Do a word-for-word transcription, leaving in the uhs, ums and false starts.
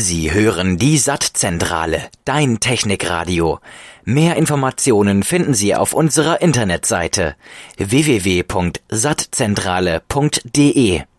Sie hören die Sattzentrale, dein Technikradio. Mehr Informationen finden Sie auf unserer Internetseite w w w punkt sattzentrale punkt de.